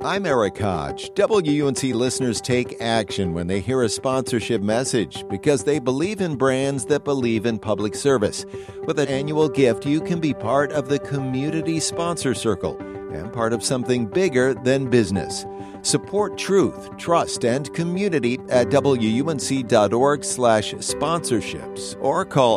I'm Eric Hodge. WUNC listeners take action when they hear a sponsorship message because they believe in brands that believe in public service. With an annual gift, you can be part of the Community Sponsor Circle and part of something bigger than business. Support truth, trust, and community at WUNC.org/sponsorships or call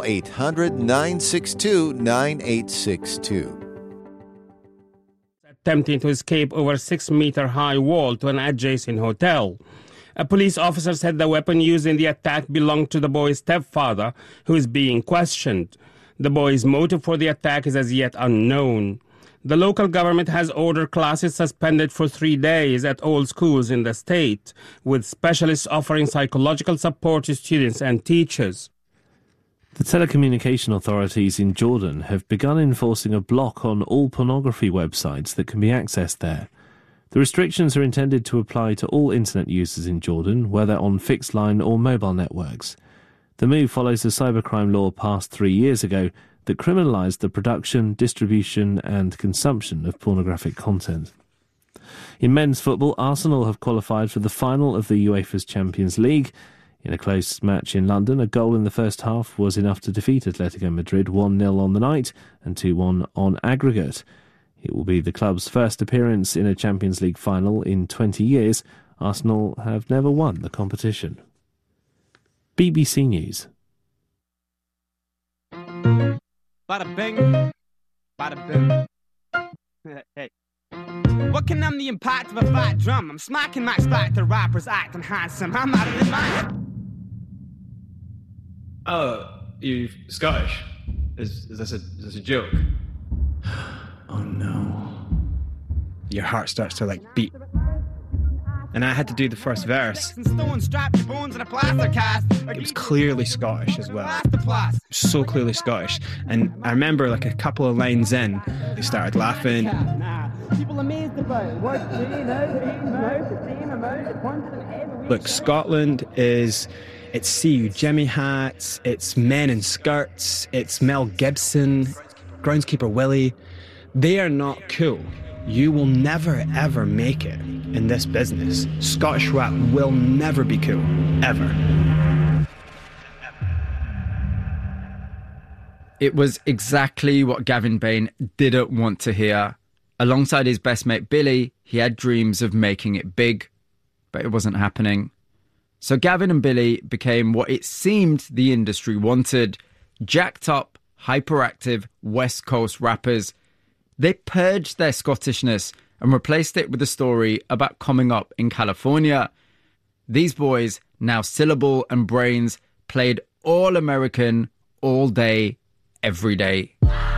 800-962-9862. Attempting to escape over a 6-meter-high wall to an adjacent hotel. A police officer said the weapon used in the attack belonged to the boy's stepfather, who is being questioned. The boy's motive for the attack is as yet unknown. The local government has ordered classes suspended for 3 days at all schools in the state, with specialists offering psychological support to students and teachers. The telecommunication authorities in Jordan have begun enforcing a block on all pornography websites that can be accessed there. The restrictions are intended to apply to all internet users in Jordan, whether on fixed line or mobile networks. The move follows a cybercrime law passed 3 years ago that criminalised the production, distribution and consumption of pornographic content. In men's football, Arsenal have qualified for the final of the UEFA's Champions League. In a close match in London, a goal in the first half was enough to defeat Atletico Madrid 1-0 on the night and 2-1 on aggregate. It will be the club's first appearance in a Champions League final in 20 years. Arsenal have never won the competition. BBC News. Bada bing, bada boom. Hey. What can numb the impact of a fat drum? I'm smacking Max back to rappers acting handsome. I'm out of the mind. Oh, you Scottish? Is this a joke? Oh no. Your heart starts to beat. And I had to do the first verse. It was clearly Scottish as well. So clearly Scottish. And I remember a couple of lines in, they started laughing. Look, Scotland is... It's See Jimmy hats, it's men in skirts, it's Mel Gibson, Groundskeeper Willie. They are not cool. You will never, ever make it in this business. Scottish rap will never be cool, ever. It was exactly what Gavin Bain didn't want to hear. Alongside his best mate Billy, he had dreams of making it big, but it wasn't happening. So Gavin and Billy became what it seemed the industry wanted: jacked up, hyperactive West Coast rappers. They purged their Scottishness and replaced it with a story about coming up in California. These boys, now Syllable and Brains, played all American, all day, every day.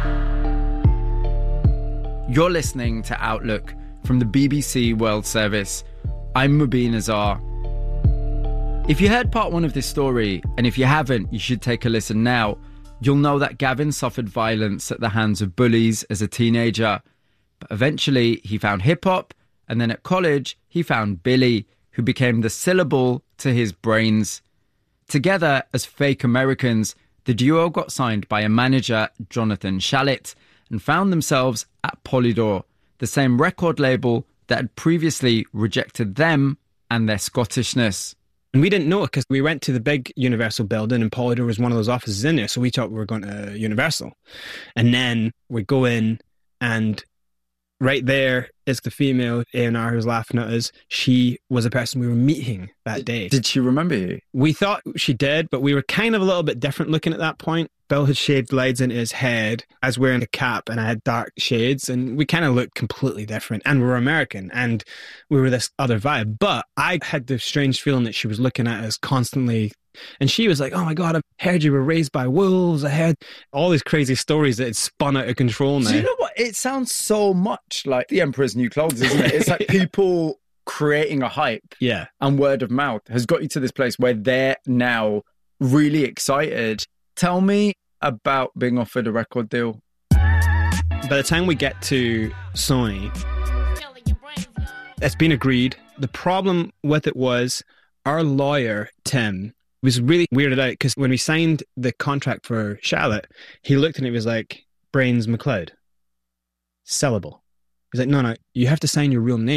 You're listening to Outlook from the BBC World Service. I'm Mubin Azar. If you heard part one of this story, and if you haven't, you should take a listen now, you'll know that Gavin suffered violence at the hands of bullies as a teenager. But eventually he found hip-hop, and then at college he found Billy, who became the Syllable to his Brains. Together as fake Americans, the duo got signed by a manager, Jonathan Shalit, and found themselves at Polydor, the same record label that had previously rejected them and their Scottishness. And we didn't know it because we went to the big Universal building and Polydor was one of those offices in there. So we thought we were going to Universal. And then we go in and right there is the female A&R who's laughing at us. She was a person we were meeting that day. Did she remember you? We thought she did, but we were kind of a little bit different looking at that point. Bill had shaved lights into his head. I was wearing a cap and I had dark shades and we kind of looked completely different. And we were American and we were this other vibe. But I had the strange feeling that she was looking at us constantly. And she was like, oh my God, I've heard you were raised by wolves. I heard all these crazy stories that had spun out of control now. Do you know what? It sounds so much like The Emperor's New Clothes, isn't it? It's like people creating a hype. Yeah. And word of mouth has got you to this place where they're now really excited. Tell me about being offered a record deal. By the time we get to Sony, it's been agreed. The problem with it was our lawyer, Tim, was really weirded out because when we signed the contract for Charlotte, he looked and he was like, Brains McLeod. Syllable. He's like, no, you have to sign your real name.